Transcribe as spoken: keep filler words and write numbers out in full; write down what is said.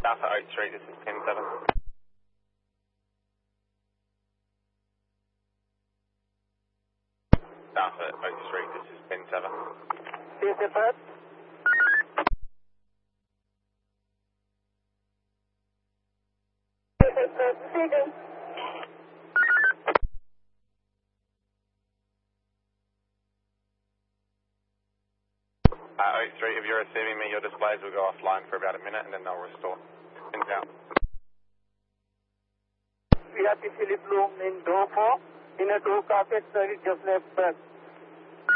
Alpha oh three, this is pin seven. Alpha oh three, this is pin seven. Is it bad? Speaking. Uh, oh three, if you're receiving me, your displays will go offline for about a minute and then they'll restore. Pins out. We have the Philip Bloom in door four, in a door carpet service just left back.